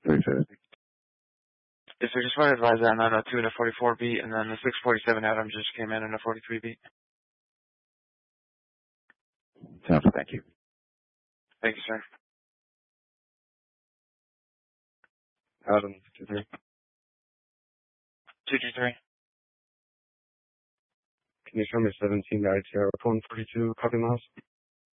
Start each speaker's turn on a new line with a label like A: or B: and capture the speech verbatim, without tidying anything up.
A: thirty-five.
B: Yes, sir. Just want to advise that nine oh two and a forty-four beat, and then the six forty-seven Adam just came in and a forty-three beat.
A: Sounds good. Thank you.
B: Thank you, sir.
C: Adam, two three.
B: two two three.
C: Can you show me seventeen I T R one forty-two copy miles?